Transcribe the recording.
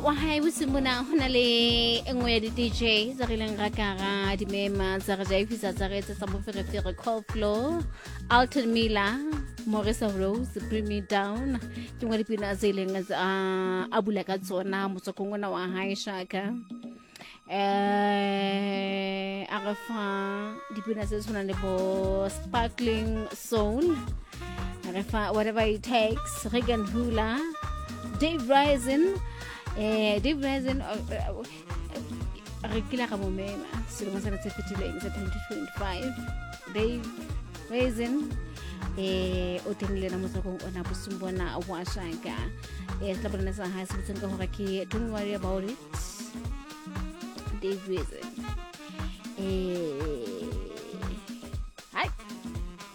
wa hae busimona hona le engwe ya di-DJ tsa re leng rakara dimema tsa re jaifisa tsa re tsa moferefere Cold Flow, Alton Miller, Morissa Rose, Bring Me Down ke ngwe dipina tse leng a bula ka tsona motsokong ona wa hae Shaka a re fa dipina tse tshwanang le bo Sparkling Soul, a re fa Whatever It Takes, Regan Hula, Dave Rising re kila ka momema selemo sa tse fetileng sa 2025 Dave Rising o tengle na motsokong ona bosumbona wa Shaka tla bona sa ha se botsenga hore ke don't worry about it Dave Rising